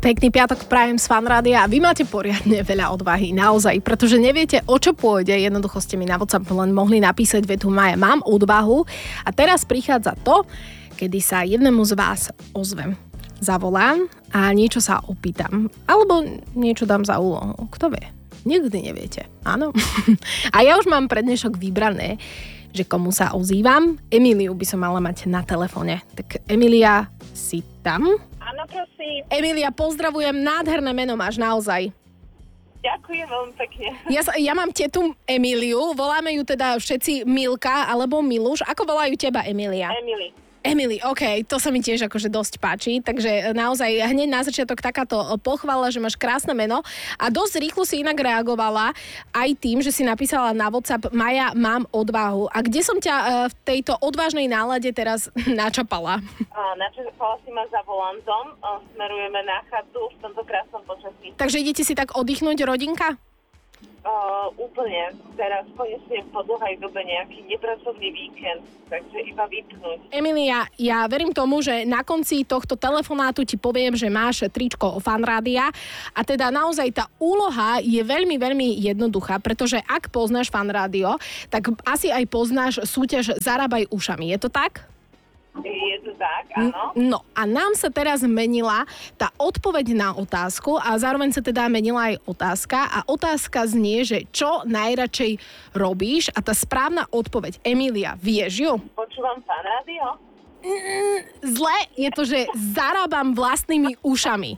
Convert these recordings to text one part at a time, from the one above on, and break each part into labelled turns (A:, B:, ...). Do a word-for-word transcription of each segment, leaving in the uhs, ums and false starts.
A: Pekný piatok prajem z Fanrádia a vy máte poriadne veľa odvahy, naozaj, pretože neviete, o čo pôjde. Jednoducho ste mi na WhatsApp len mohli napísať vetu Maja, mám odvahu a teraz prichádza to, kedy sa jednému z vás ozvem. Zavolám a niečo sa opýtam. Alebo niečo dám za úlohu. Kto vie? Nikdy neviete. Áno. A ja už mám pre dnešok vybrané, že komu sa ozývam. Emíliu by som mala mať na telefóne. Tak Emília, si tam?
B: Áno, prosím.
A: Emília, pozdravujem, nádherné meno máš naozaj.
B: Ďakujem veľmi pekne.
A: Ja, sa, ja mám tetu Emíliu, voláme ju teda všetci Milka alebo Miluš. Ako volajú teba, Emília?
B: Emily.
A: Emily, OK, to sa mi tiež akože dosť páči, takže naozaj hneď na začiatok takáto pochvala, že máš krásne meno a dosť rýchlo si inak reagovala aj tým, že si napísala na WhatsApp Maja, mám odvahu. A kde som ťa v tejto odvážnej nálade teraz načapala?
B: Načapala si ma za volantom, smerujeme na chatu v tomto krásnom počasí.
A: Takže idete si tak oddychnúť, rodinka?
B: Uh, úplne. Teraz konečne po dlhej dobe nejaký nepracovný víkend, takže iba vypnúť.
A: Emília, ja verím tomu, že na konci tohto telefonátu ti poviem, že máš tričko Fanrádia a teda naozaj tá úloha je veľmi, veľmi jednoduchá, pretože ak poznáš Fanrádio, tak asi aj poznáš súťaž Zarábaj ušami. Je to tak?
B: Je to tak, áno.
A: No a nám sa teraz menila tá odpoveď na otázku a zároveň sa teda menila aj otázka a otázka znie, že čo najradšej robíš a tá správna odpoveď, Emília, vieš ju?
B: Počúvam Fanrádio?
A: Mm, zle je to, že zarábam vlastnými ušami.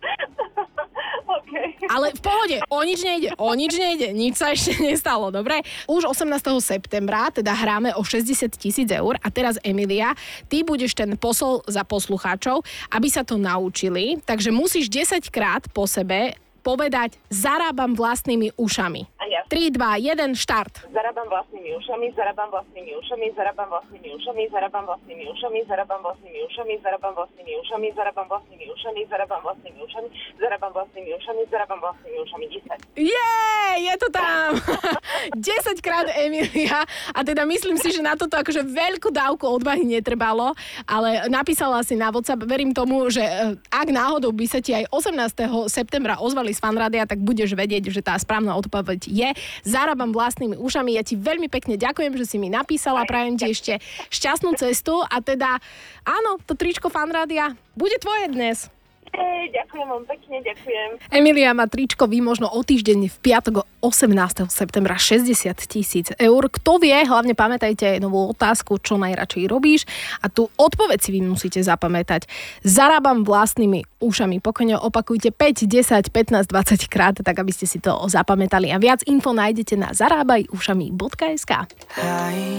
B: Okay.
A: Ale v pohode, o nič nejde, o nič nejde, nič sa ešte nestalo, dobre? Už osemnásteho septembra teda hráme o šesťdesiat tisíc eur a teraz Emília, ty budeš ten posol za poslucháčov, aby sa to naučili, takže musíš desaťkrát po sebe povedať zarábam vlastnými ušami.
B: A ja.
A: tri, dva, jeden, štart.
B: Zarábam vlastnými ušami, zarábam vlastnými ušami, zarábam vlastnými ušami, zarábam vlastnými ušami, zarábam vlastnými ušami, zarábam vlastnými ušami, zarábam vlastnými ušami, zarábam vlastnými ušami, zarábam vlastnými ušami, zarábam vlastnými ušami, desať.
A: Jej, je to tam. desaťkrát Emília a teda myslím si, že na toto akože veľkú dávku odvahy netrebalo, ale napísala si na WhatsApp, verím tomu, že ak náhodou by sa ti aj osemnásteho septembra ozvali z Fanrádia, tak budeš vedieť, že tá správna odpoveď je zarábam vlastnými ušami. Ja ti veľmi pekne ďakujem, že si mi napísala, prajem ti ešte šťastnú cestu a teda áno, to tričko Fanrádia bude tvoje dnes.
B: Hey, ďakujem vám pekne, ďakujem.
A: Emília má tričko výmožno o týždeň v piatok osemnásteho septembra šesťdesiat tisíc eur. Kto vie, hlavne pamätajte novú otázku, čo najradšej robíš a tú odpoveď si vy musíte zapamätať. Zarábam vlastnými ušami. Pokojne opakujte päť, desať, pätnásť, dvadsať krát, tak aby ste si to zapamätali. A viac info nájdete na zarábajušami bodka es ká.